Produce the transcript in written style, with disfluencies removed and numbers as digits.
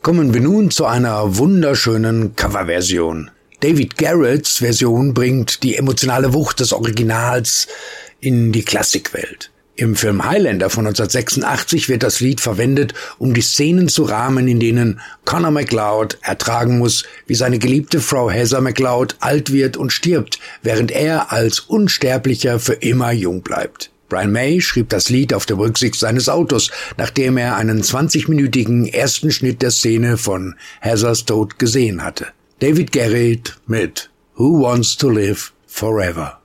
Kommen wir nun zu einer wunderschönen Coverversion. David Garretts Version bringt die emotionale Wucht des Originals in die Klassikwelt. Im Film Highlander von 1986 wird das Lied verwendet, um die Szenen zu rahmen, in denen Connor MacLeod ertragen muss, wie seine geliebte Frau Heather MacLeod alt wird und stirbt, während er als Unsterblicher für immer jung bleibt. Brian May schrieb das Lied auf der Rücksicht seines Autos, nachdem er einen 20-minütigen ersten Schnitt der Szene von Heathers Tod gesehen hatte. David Garrett mit Who Wants to Live Forever.